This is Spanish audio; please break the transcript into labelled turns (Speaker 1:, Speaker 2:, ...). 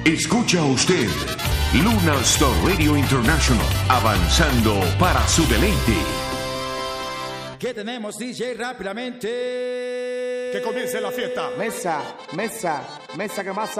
Speaker 1: Escucha usted Luna Star Radio International, avanzando para su deleite.
Speaker 2: ¿Qué tenemos, DJ? Rápidamente.
Speaker 3: Que comience la fiesta.
Speaker 4: Mesa, que más